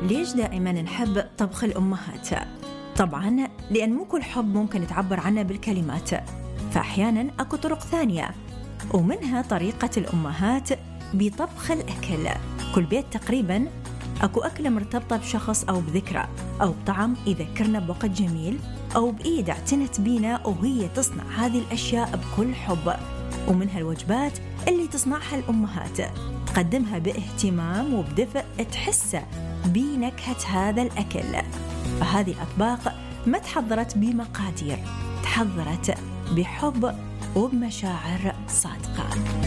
ليش دائما نحب طبخ الأمهات؟ طبعا لأن مو كل حب ممكن تعبر عنه بالكلمات، فأحيانا أكو طرق ثانية، ومنها طريقة الأمهات بطبخ الأكل. كل بيت تقريبا أكو أكلة مرتبطة بشخص أو بذكرى أو بطعم يذكرنا بوقت جميل، أو بإيد اعتنت بينا وهي تصنع هذه الأشياء بكل حب. ومنها الوجبات اللي تصنعها الأمهات، تقدمها باهتمام وبدفء تحس بنكهة هذا الأكل. فهذه الأطباق ما تحضرت بمقادير، تحضرت بحب وبمشاعر صادقة.